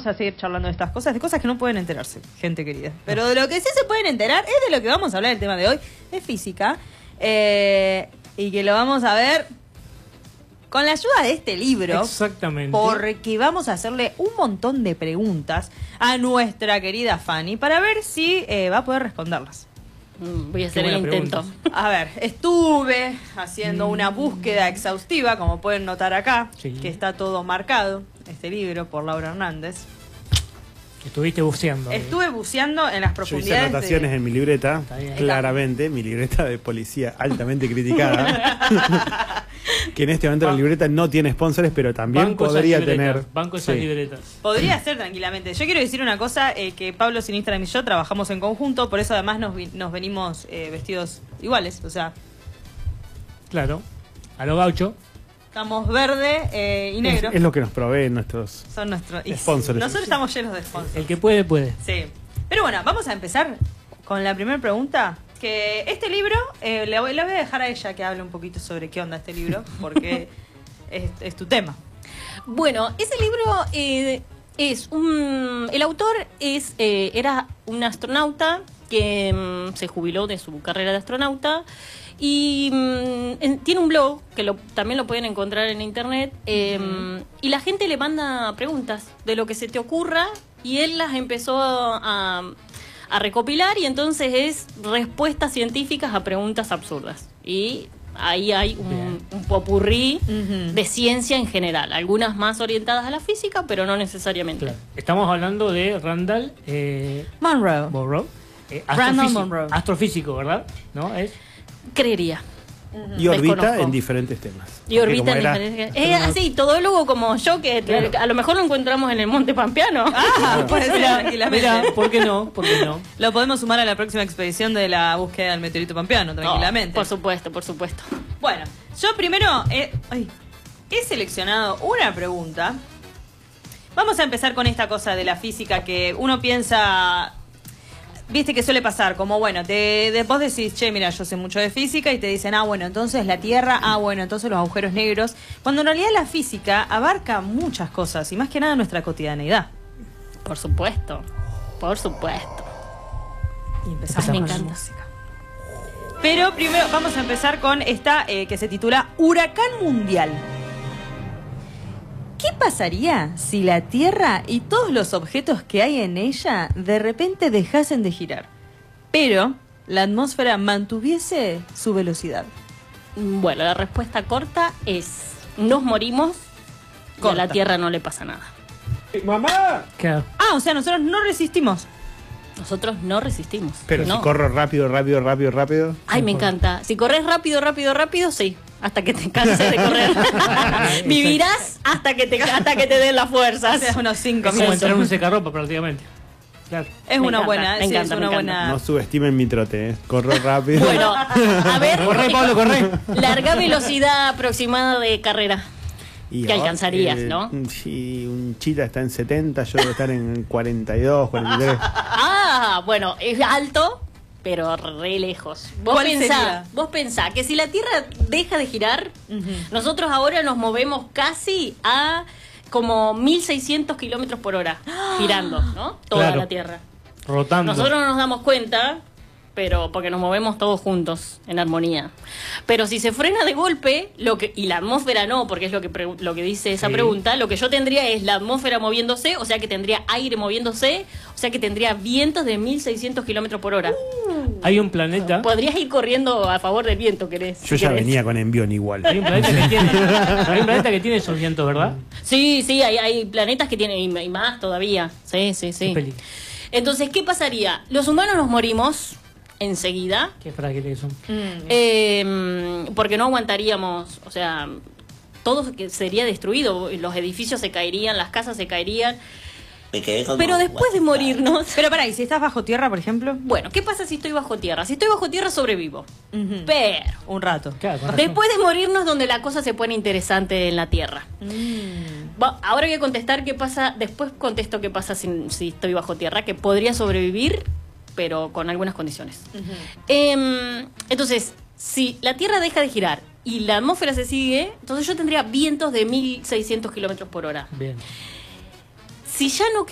vamos a seguir charlando de estas cosas, de cosas que no pueden enterarse, gente querida. Pero de lo que sí se pueden enterar es de lo que vamos a hablar el tema de hoy, de física. Y que lo vamos a ver con la ayuda de este libro. Exactamente. Porque vamos a hacerle un montón de preguntas a nuestra querida Fanny para ver si va a poder responderlas. Voy a hacer el intento. A ver, estuve haciendo una búsqueda exhaustiva, como pueden notar acá, que está todo marcado, este libro, por Laura Hernández. Estuviste buceando. Estuve buceando en las profundidades. Yo hice anotaciones en mi libreta, claramente, mi libreta de policía altamente criticada. Que en este momento la libreta no tiene sponsores, pero también banco podría tener. Banco esas libretas. Podría ser tranquilamente. Yo quiero decir una cosa, que Pablo Sinistra y yo trabajamos en conjunto, por eso además nos venimos vestidos iguales, o sea. Claro, a lo gaucho. Estamos verde y negro. Es lo que nos proveen nuestros son nuestros sponsors. Nosotros estamos llenos de sponsors. El que puede, puede. Sí. Pero bueno, vamos a empezar con la primera pregunta. Que este libro, le voy a dejar a ella que hable un poquito sobre qué onda este libro, porque es tu tema. Bueno, ese libro el autor era un astronauta que se jubiló de su carrera de astronauta y tiene un blog que también lo pueden encontrar en internet y la gente le manda preguntas de lo que se te ocurra y él las empezó a recopilar y entonces es respuestas científicas a preguntas absurdas y ahí hay un popurrí de ciencia en general, algunas más orientadas a la física pero no necesariamente. Claro. Estamos hablando de Randall Monroe. Randall Monroe. Astrofísico, ¿verdad? ¿No? Creería. Y orbita en diferentes temas. Y orbita en diferentes temas. Es así, todólogo como yo, que a lo mejor lo encontramos en el Monte Pampeano. Puede ser tranquilamente. Mira, ¿por qué no? ¿Por qué no? Lo podemos sumar a la próxima expedición de la búsqueda del meteorito pampeano, tranquilamente. Por supuesto, por supuesto. Bueno, yo primero he seleccionado una pregunta. Vamos a empezar con esta cosa de la física que uno piensa... Viste que suele pasar, como bueno, vos decís, che, mira, yo sé mucho de física y te dicen, bueno, entonces la Tierra, bueno, entonces los agujeros negros, cuando en realidad la física abarca muchas cosas y más que nada nuestra cotidianeidad. Por supuesto, por supuesto. Y empezamos con la música. Pero primero vamos a empezar con esta que se titula Huracán Mundial. ¿Qué pasaría si la Tierra y todos los objetos que hay en ella de repente dejasen de girar, pero la atmósfera mantuviese su velocidad? Bueno, la respuesta corta es: nos morimos y a la Tierra no le pasa nada. ¡Mamá! Claro. O sea, nosotros no resistimos. Nosotros no resistimos. Pero no. si corro rápido. Ay, me encanta. Si corres rápido, sí. Hasta que te canses de correr. Vivirás hasta que te den las fuerzas. Hace unos 5 Es como minutos. entrar en un secarropa prácticamente. Claro. Es Me una encanta, buena, me sí, encanta, es una me buena. No subestimen mi trote, Corro rápido. Bueno, a ver. Corre, Pablo, corre. Larga velocidad aproximada de carrera. Y que alcanzarías, ¿no? Si un chita está en 70, yo debo estar en 42, 43. Bueno, es alto, pero re lejos. ¿Cuál sería? Vos pensá que si la Tierra deja de girar, nosotros ahora nos movemos casi a como 1600 kilómetros por hora, girando, ¿no? Toda Claro. la Tierra. Rotando. Nosotros no nos damos cuenta, pero porque nos movemos todos juntos, en armonía. Pero si se frena de golpe, y la atmósfera no, porque es lo que dice esa pregunta, lo que yo tendría es la atmósfera moviéndose, o sea que tendría aire moviéndose, o sea que tendría vientos de 1600 kilómetros por hora. Hay un planeta. Podrías ir corriendo a favor del viento, ¿querés? Yo ya venía con envión igual. Hay un planeta que tiene esos vientos, ¿verdad? Sí, hay planetas que tienen, y más todavía. Sí. Qué peligro. Entonces, ¿qué pasaría? Los humanos nos morimos enseguida. Qué frágiles son. Porque no aguantaríamos, o sea, todo sería destruido, los edificios se caerían, las casas se caerían. Pero después de morirnos... Pero pará, ¿y si estás bajo tierra, por ejemplo? Bueno, ¿qué pasa si estoy bajo tierra? Si estoy bajo tierra sobrevivo. Pero... Un rato. Claro, con razón. Después de morirnos donde la cosa se pone interesante en la tierra. Ahora voy a contestar qué pasa, después contesto qué pasa si estoy bajo tierra, que podría sobrevivir, pero con algunas condiciones. Entonces, si la Tierra deja de girar y la atmósfera se sigue, entonces yo tendría vientos de 1600 kilómetros por hora. Bien. Si ya no